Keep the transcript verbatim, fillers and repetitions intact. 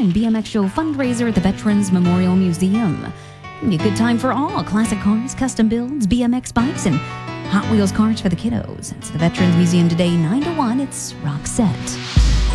and B M X Show fundraiser at the Veterans Memorial Museum. It'll be a good time for all. Classic cars, custom builds, B M X bikes, and Hot Wheels cars for the kiddos. It's the Veterans Museum today, nine to one. It's Roxette.